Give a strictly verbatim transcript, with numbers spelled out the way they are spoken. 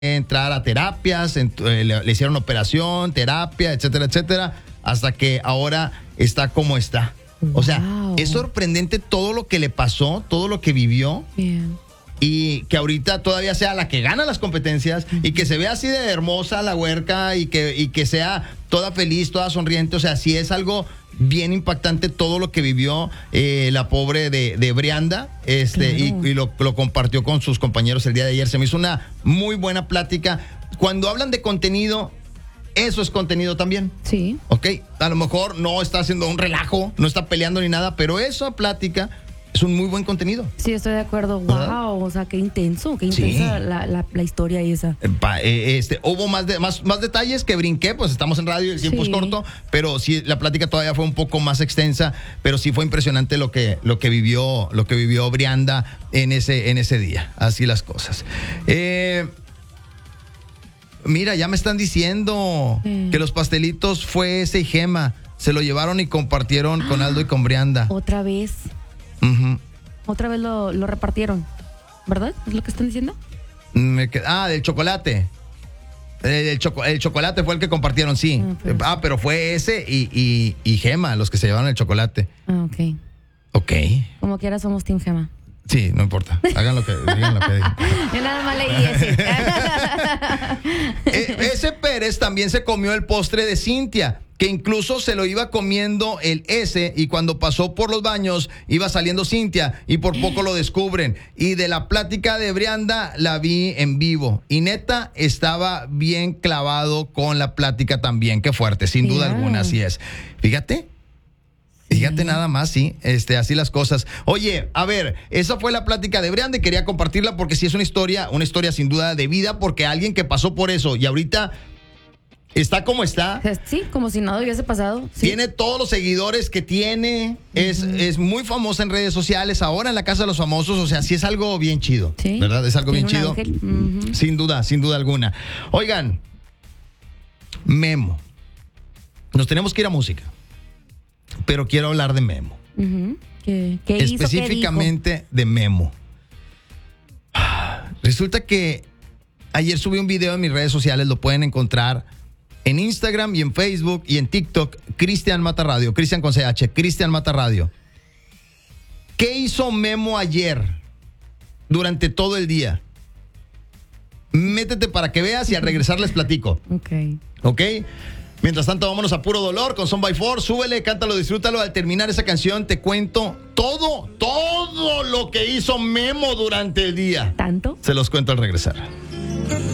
entrar a terapias, en, eh, le, le hicieron operación, terapia, etcétera, etcétera, hasta que ahora está como está. O sea, Wow. es sorprendente todo lo que le pasó, todo lo que vivió. Bien. Y que ahorita todavía sea la que gana las competencias y que se vea así de hermosa la huerca y que, y que sea toda feliz, toda sonriente. O sea, sí es algo bien impactante todo lo que vivió eh, la pobre de, de Brianda este, Claro. y, y lo, lo compartió con sus compañeros el día de ayer. Se me hizo una muy buena plática. Cuando hablan de contenido, eso es contenido también. Sí. ¿Ok? A lo mejor no está haciendo un relajo, no está peleando ni nada, pero esa plática es un muy buen contenido. Sí, estoy de acuerdo. ¿Verdad? Wow, o sea, qué intenso, qué Sí. intensa la, la, la historia esa. Eh, pa- eh, Este, hubo más, de, más, más detalles que brinqué, pues estamos en radio y el tiempo Sí. es corto, pero sí, la plática todavía fue un poco más extensa, pero sí fue impresionante lo que, lo que vivió, lo que vivió Brianda en ese, en ese día. Así las cosas. Eh, mira, ya me están diciendo Mm. que los pastelitos fue ese y Gema. Se lo llevaron y compartieron con Aldo y con Brianda. Otra vez, Ujú. otra vez lo, lo repartieron, ¿verdad? ¿Es lo que están diciendo? Me qued- ah, del chocolate. El, el choco- el chocolate fue el que compartieron, sí. Ah, pues. Ah, pero fue ese y, y, y Gema los que se llevaron el chocolate. Ah, ok. Ok. Como quiera somos Team Gema. Sí, no importa. Hagan lo que, digan lo que digan. Yo nada más leí ese. Eh, ese Pérez también se comió el postre de Cintia, que incluso se lo iba comiendo el S y cuando pasó por los baños iba saliendo Cintia y por poco lo descubren. Y de la plática de Brianda la vi en vivo y neta estaba bien clavado con la plática también. Qué fuerte, sin duda Yeah. alguna, así es. Fíjate. Fíjate nada más, sí, este, así las cosas. Oye, a ver, esa fue la plática de Brianda y quería compartirla porque sí es una historia, una historia sin duda de vida, porque alguien que pasó por eso y ahorita está como está, Sí, como si nada hubiese pasado. Sí. tiene todos los seguidores que tiene, es, es muy famosa en redes sociales, ahora en la Casa de los Famosos, o sea, sí es algo bien chido, Sí. ¿verdad? Es algo bien Tiene chido. un ángel. Ujú. Sin duda, sin duda alguna. Oigan, Memo, nos tenemos que ir a música, pero quiero hablar de Memo. Ujú. ¿Qué, qué hizo? ¿Qué dijo? Específicamente de Memo. Resulta que ayer subí un video en mis redes sociales, lo pueden encontrar en Instagram y en Facebook y en TikTok, Cristian Mata Radio, Cristian con C H, Cristian Mata Radio. ¿Qué hizo Memo ayer durante todo el día? Métete para que veas y al regresar les platico. Ok. ¿Ok? Mientras tanto, vámonos a Puro Dolor con Son by Four. Súbele, cántalo, disfrútalo. Al terminar esa canción, te cuento todo, todo lo que hizo Memo durante el día. ¿Tanto? Se los cuento al regresar.